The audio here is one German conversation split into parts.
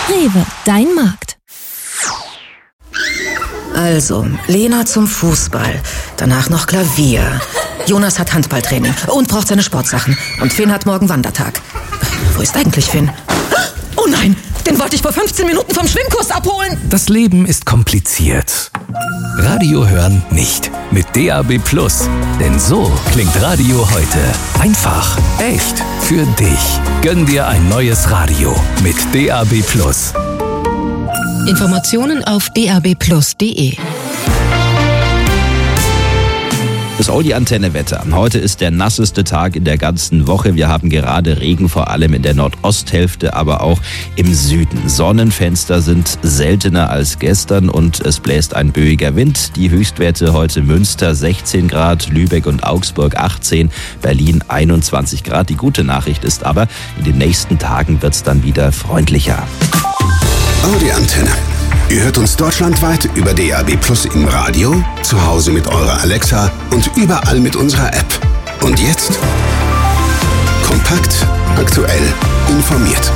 Rewe, dein Markt. Also, Lena zum Fußball, danach noch Klavier. Jonas hat Handballtraining und braucht seine Sportsachen. Und Finn hat morgen Wandertag. Wo ist eigentlich Finn? Oh nein, den wollte ich vor 15 Minuten vom Schwimmkurs abholen. Das Leben ist kompliziert. Radio hören nicht. Mit DAB+. Denn so klingt Radio heute. Einfach, echt, für dich. Gönn dir ein neues Radio mit DAB+. Informationen auf dabplus.de. Das Audi-Antenne-Wetter. Heute ist der nasseste Tag in der ganzen Woche. Wir haben gerade Regen, vor allem in der Nordosthälfte, aber auch im Süden. Sonnenfenster sind seltener als gestern und es bläst ein böiger Wind. Die Höchstwerte heute: Münster 16 Grad, Lübeck und Augsburg 18, Berlin 21 Grad. Die gute Nachricht ist aber, in den nächsten Tagen wird es dann wieder freundlicher. Audi-Antenne. Ihr hört uns deutschlandweit über DAB+ im Radio, zu Hause mit eurer Alexa und überall mit unserer App. Und jetzt kompakt, aktuell, informiert.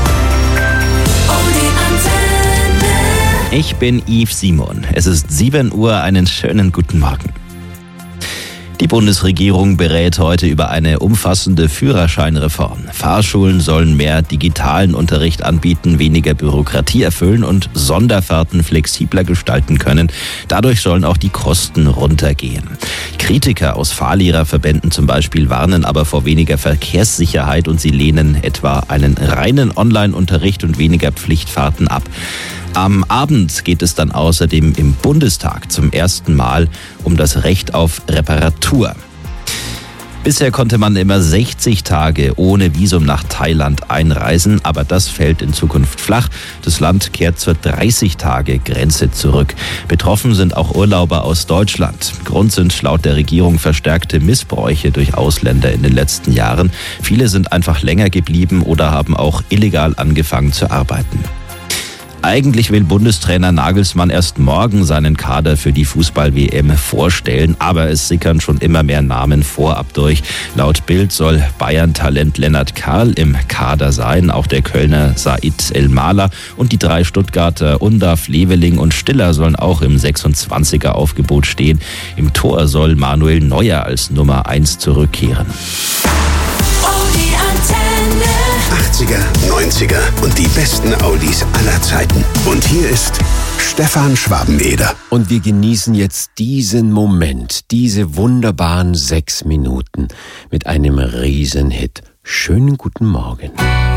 Ich bin Yves Simon. Es ist 7 Uhr, einen schönen guten Morgen. Die Bundesregierung berät heute über eine umfassende Führerscheinreform. Fahrschulen sollen mehr digitalen Unterricht anbieten, weniger Bürokratie erfüllen und Sonderfahrten flexibler gestalten können. Dadurch sollen auch die Kosten runtergehen. Kritiker aus Fahrlehrerverbänden zum Beispiel warnen aber vor weniger Verkehrssicherheit und sie lehnen etwa einen reinen Online-Unterricht und weniger Pflichtfahrten ab. Am Abend geht es dann außerdem im Bundestag zum ersten Mal um das Recht auf Reparatur. Bisher konnte man immer 60 Tage ohne Visum nach Thailand einreisen, aber das fällt in Zukunft flach. Das Land kehrt zur 30-Tage-Grenze zurück. Betroffen sind auch Urlauber aus Deutschland. Grund sind laut der Regierung verstärkte Missbräuche durch Ausländer in den letzten Jahren. Viele sind einfach länger geblieben oder haben auch illegal angefangen zu arbeiten. Eigentlich will Bundestrainer Nagelsmann erst morgen seinen Kader für die Fußball-WM vorstellen, aber es sickern schon immer mehr Namen vorab durch. Laut Bild soll Bayern-Talent Lennart Kahl im Kader sein, auch der Kölner Said El-Mala und die 3 Stuttgarter Undav, Leveling und Stiller sollen auch im 26er-Aufgebot stehen. Im Tor soll Manuel Neuer als Nummer 1 zurückkehren. 80er, 90er und die besten Audis aller Zeiten. Und hier ist Stefan Schwabeneder. Und wir genießen jetzt diesen Moment, diese wunderbaren 6 Minuten mit einem Riesenhit. Schönen guten Morgen.